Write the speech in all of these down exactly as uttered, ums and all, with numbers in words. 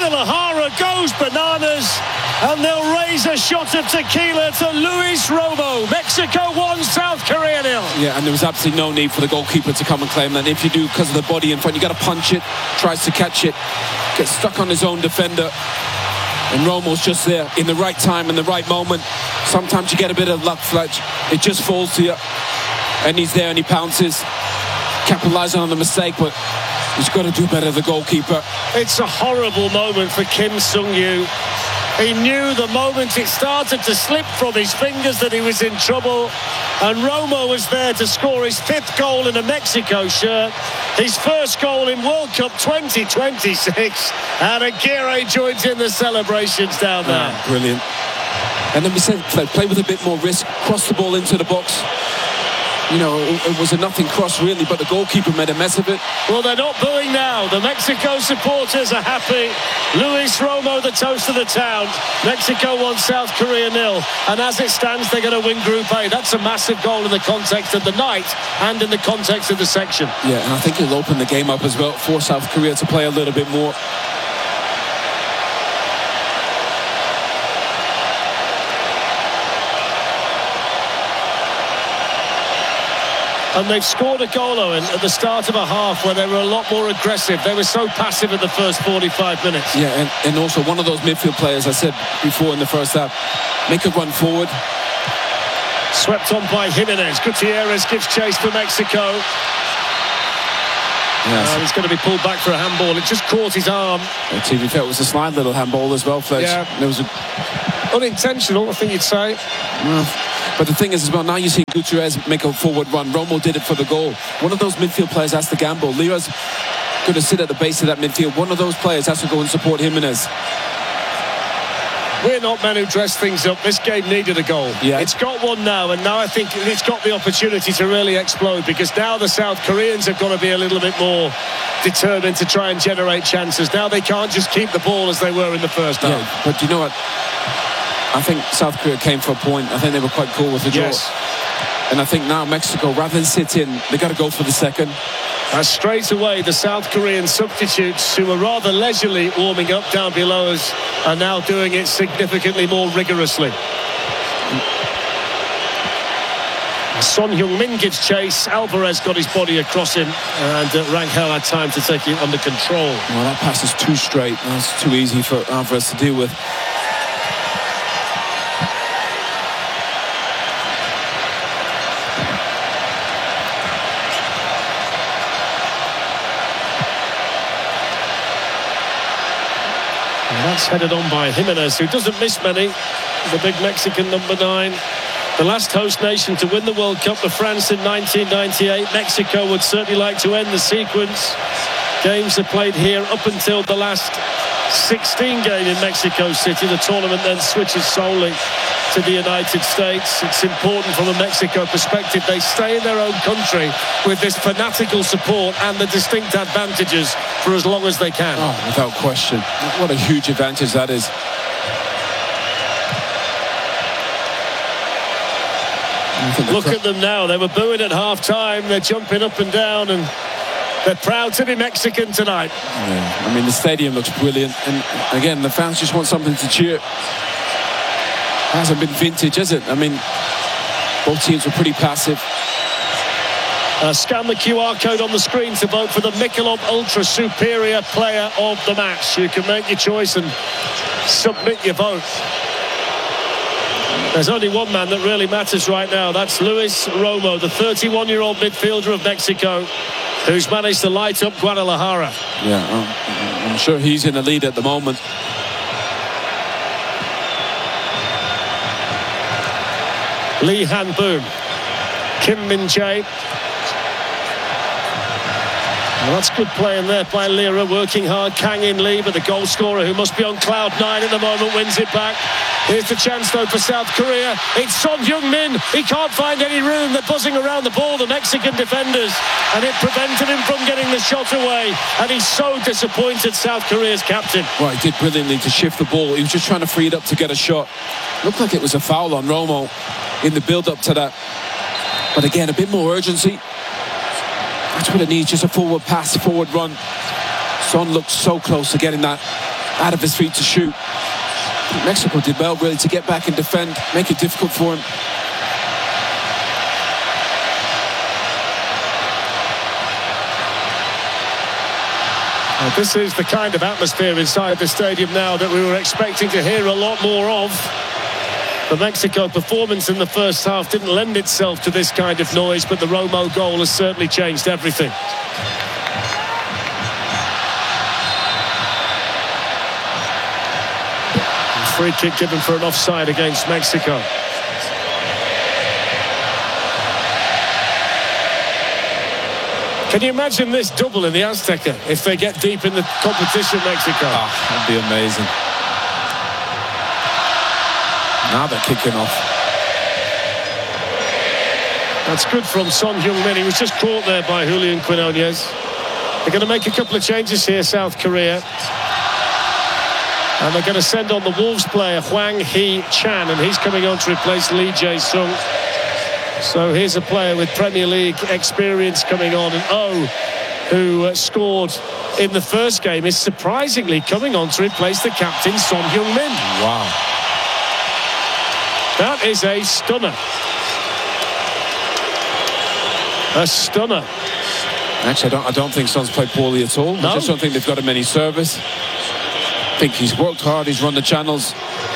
Guadalajara goes bananas, and they'll raise a shot of tequila to Luis Romo. Mexico one, South Korea nil. Yeah, and there was absolutely no need for the goalkeeper to come and claim that. If you do, because of the body in front, you got to punch it, tries to catch it, gets stuck on his own defender. And Romo's just there in the right time, in the right moment. Sometimes you get a bit of luck, Fletch. It just falls to you. And he's there and he pounces, capitalising on the mistake, but he's got to do better, the goalkeeper. It's a horrible moment for Kim Sung-yu. He knew the moment it started to slip from his fingers that he was in trouble. And Romo was there to score his fifth goal in a Mexico shirt. His first goal in World Cup twenty twenty-six. And Aguirre joins in the celebrations down there. Oh, brilliant. And then we said, play with a bit more risk, cross the ball into the box. You know, it, it was a nothing cross really, but the goalkeeper made a mess of it. Well, they're not booing now. The Mexico supporters are happy. Luis Romo, the toast of the town. Mexico one, South Korea nil. And as it stands, they're going to win Group A. That's a massive goal in the context of the night and in the context of the section. Yeah, and I think it'll open the game up as well for South Korea to play a little bit more. And they've scored a goal, Owen, at the start of a half where they were a lot more aggressive. They were so passive in the first forty-five minutes. Yeah, and, and also one of those midfield players, I said before in the first half, make a run forward. Swept on by Jimenez. Gutierrez gives chase for Mexico. Yes. Uh, he's going to be pulled back for a handball. It just caught his arm. And to be fair, it was a slight little handball as well, Fletch. Yeah. There was a... unintentional, I think you'd say. Yeah. But the thing is as well, now you see Gutierrez make a forward run. Romo did it for the goal. One of those midfield players has to gamble. Lira's going to sit at the base of that midfield. One of those players has to go and support Jimenez. We're not men who dress things up. This game needed a goal. Yeah. It's got one now, and now I think it's got the opportunity to really explode, because now the South Koreans have got to be a little bit more determined to try and generate chances. Now they can't just keep the ball as they were in the first half. Yeah, but you know what? I think South Korea came for a point. I think they were quite cool with the draw. Yes. And I think now Mexico, rather than sit in, they got to go for the second. As straight away, the South Korean substitutes, who were rather leisurely warming up down below us, are now doing it significantly more rigorously. Son Heung-min gives chase. Alvarez got his body across him, and uh, Rangel had time to take it under control. Well, that pass is too straight. That's too easy for Alvarez to deal with. That's headed on by Jimenez, who doesn't miss many. The big Mexican number nine. The last host nation to win the World Cup was France in nineteen ninety-eight. Mexico would certainly like to end the sequence. Games are played here up until the last sixteen game in Mexico City. The tournament then switches solely to the United States. It's important from a Mexico perspective. They stay in their own country with this fanatical support and the distinct advantages for as long as they can. Oh, without question. What a huge advantage that is. Look at them now. They were booing at half-time. They're jumping up and down, and they're proud to be Mexican tonight. Yeah. I mean, the stadium looks brilliant. And again, the fans just want something to cheer. Hasn't been vintage, has it? I mean, both teams were pretty passive. Uh, scan the Q R code on the screen to vote for the Michelob Ultra Superior Player of the Match. You can make your choice and submit your vote. There's only one man that really matters right now. That's Luis Romo, the thirty-one-year-old midfielder of Mexico, who's managed to light up Guadalajara. Yeah, I'm, I'm sure he's in the lead at the moment. Lee Han-boon, Kim Min-jae. Well, that's good playing there by Lira, working hard. Kang In Lee, but the goal scorer, who must be on cloud nine at the moment, wins it back. Here's the chance though for South Korea. It's Son Heung-min. He can't find any room. They're buzzing around the ball, the Mexican defenders, and it prevented him from getting the shot away. And he's so disappointed, South Korea's captain. Well, he did brilliantly to shift the ball. He was just trying to free it up to get a shot. Looked like it was a foul on Romo in the build-up to that. But again, a bit more urgency. That's what it needs, just a forward pass, forward run. Son looked so close to getting that. out of his feet to shoot. Mexico did well, really, to get back and defend, make it difficult for him. Well, this is the kind of atmosphere inside the stadium now that we were expecting to hear a lot more of. The Mexico performance in the first half didn't lend itself to this kind of noise, but the Romo goal has certainly changed everything. Free kick given for an offside against Mexico. Can you imagine this double in the Azteca if they get deep in the competition, Mexico? Oh, that'd be amazing. Now they're kicking off. That's good from Son Heung-min. He was just caught there by Julian Quinones. They're going to make a couple of changes here, South Korea. And they're going to send on the Wolves player, Hwang Hee-chan, and he's coming on to replace Lee Jae-sung. So here's a player with Premier League experience coming on. And Oh, who uh, scored in the first game, is surprisingly coming on to replace the captain, Son Heung-min. Wow. That is a stunner. A stunner. Actually, I don't, I don't think Son's played poorly at all. No. I just don't think they've got him any service. I think he's worked hard, he's run the channels.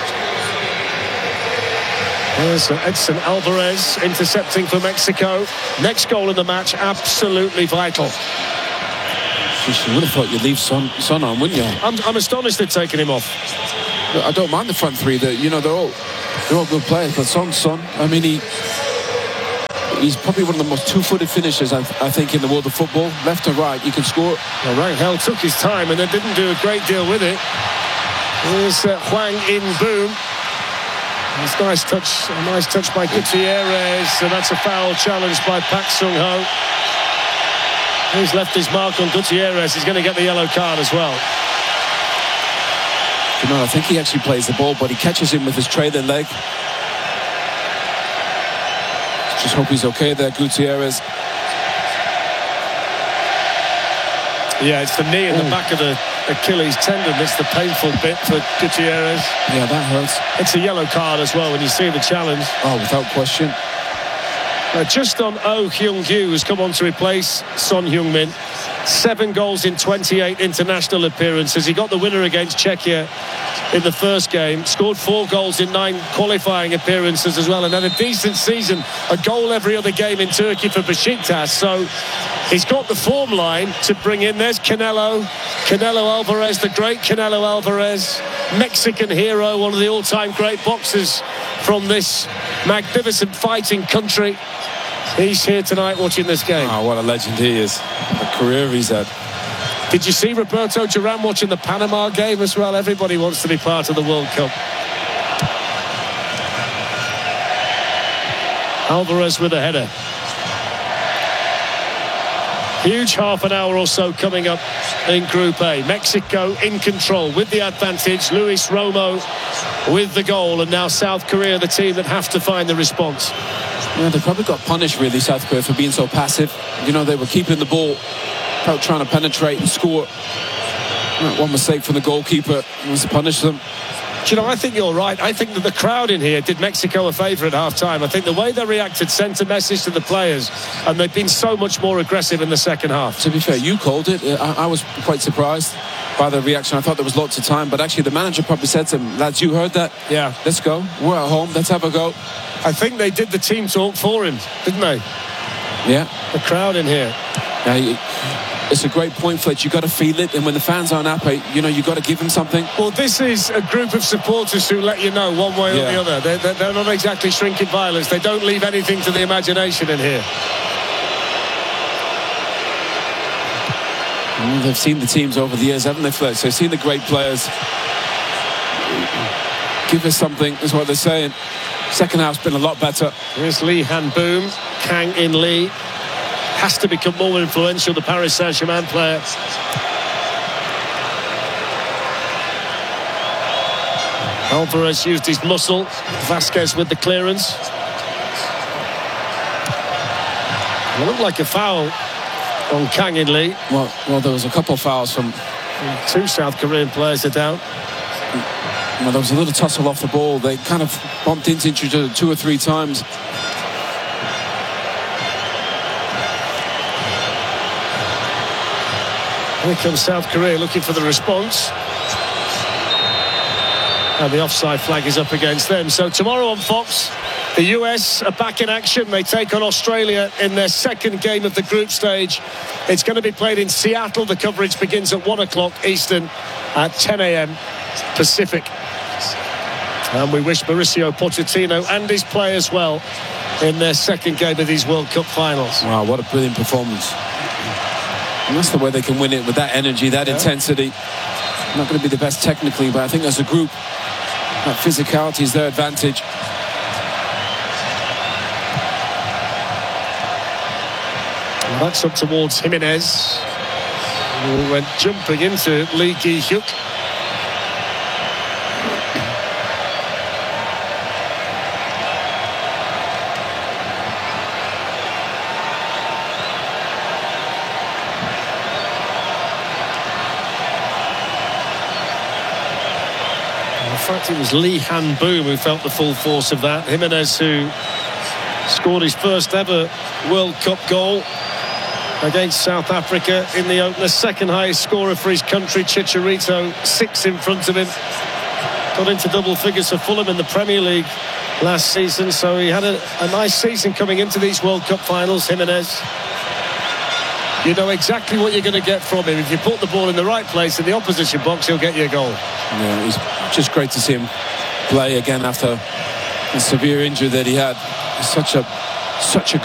There's Edson Alvarez intercepting for Mexico. Next goal in the match, absolutely vital. Jeez, you would have thought you'd leave Son, Son on, wouldn't you? I'm, I'm astonished they've taken him off. I don't mind the front three. That you know, they're all they're all good players. But Son's Son, I mean, he he's probably one of the most two-footed finishers, I, I think, in the world of football. Left and right, you can score. Well, Rangel took his time and they didn't do a great deal with it. Here's uh, Hwang In-boom. It's a nice touch, a nice touch by Gutierrez, and that's a foul challenge by Pak Sung-ho. He's left his mark on Gutierrez. He's going to get the yellow card as well. You know, I think he actually plays the ball, but he catches him with his trailing leg. Just hope he's okay there, Gutierrez. Yeah, it's the knee in Ooh. the back of the Achilles tendon. It's the painful bit for Gutierrez. Yeah, that hurts. It's a yellow card as well when you see the challenge. Oh, without question. Uh, just on Oh Hyung-gyu, who's come on to replace Son Heung-min. Seven goals in twenty-eight international appearances. He got the winner against Czechia in the first game. Scored four goals in nine qualifying appearances as well. And had a decent season. A goal every other game in Turkey for Besiktas. So he's got the form line to bring in. There's Canelo. Canelo Alvarez, the great Canelo Alvarez. Mexican hero, one of the all-time great boxers from this magnificent fighting country. He's here tonight watching this game. Oh, what a legend he is. The career he's had. Did you see Roberto Duran watching the Panama game as well? Everybody wants to be part of the World Cup. Alvarez with a header. Huge half an hour or so coming up in Group A. Mexico in control with the advantage. Luis Romo with the goal. And now South Korea, the team that have to find the response. Yeah, they probably got punished, really, South Korea, for being so passive. You know, they were keeping the ball without trying to penetrate and score. One mistake from the goalkeeper was to punish them. Do you know, I think you're right. I think that the crowd in here did Mexico a favour at half-time. I think the way they reacted sent a message to the players, and they've been so much more aggressive in the second half. To be fair, you called it. I, I was quite surprised by the reaction. I thought there was lots of time, but actually the manager probably said to them, lads, you heard that? Yeah. Let's go. We're at home. Let's have a go. I think they did the team talk for him, didn't they? Yeah. The crowd in here. Yeah, it's a great point, Fletch. You've got to feel it, and when the fans aren't happy, you know, you've got to give them something. Well, this is a group of supporters who let you know one way yeah. or the other. They're, they're, they're not exactly shrinking violence. They don't leave anything to the imagination in here. Well, they've seen the teams over the years, haven't they, Fletch? They've seen the great players. Give us something, is what they're saying. Second half's been a lot better. Here's Lee Han-boom. Kang In Lee has to become more influential, the Paris Saint-Germain player. Alvarez used his muscle. Vasquez with the clearance. It looked like a foul on Kang In Lee. Well, well, there was a couple of fouls from Two South Korean players are down. Well, there was a little tussle off the ball. They kind of bumped into each other two or three times. Here comes South Korea looking for the response. And the offside flag is up against them. So tomorrow on Fox, the U S are back in action. They take on Australia in their second game of the group stage. It's going to be played in Seattle. The coverage begins at one o'clock Eastern, at ten a m Pacific. And we wish Mauricio Pochettino and his players well in their second game of these World Cup finals. Wow, what a brilliant performance. And that's the way they can win it, with that energy, that yeah. intensity. Not going to be the best technically, but I think as a group, that physicality is their advantage. Well, that's up towards Jimenez, who went jumping into Lee Gi-hyuk. In fact, it was Lee Han-boom who felt the full force of that. Jimenez, who scored his first ever World Cup goal against South Africa in the opener. Second highest scorer for his country. Chicharito, six in front of him. Got into double figures for Fulham in the Premier League last season. So he had a, a nice season coming into these World Cup finals, Jimenez. You know exactly what you're going to get from him. If you put the ball in the right place in the opposition box, he'll get you a goal. Yeah, it's just great to see him play again after the severe injury that he had. It's such a, such a